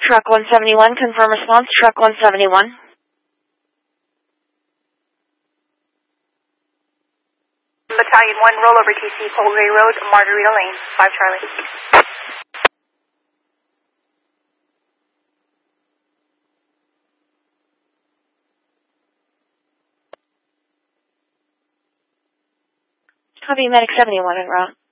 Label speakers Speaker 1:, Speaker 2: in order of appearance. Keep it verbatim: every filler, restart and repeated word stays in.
Speaker 1: Truck one seventy-one, confirm response, Truck one seventy-one.
Speaker 2: Battalion one, rollover T C, Polgray Road, Margarita Lane, five Charlie.
Speaker 1: Copy, Medic seventy-one en route.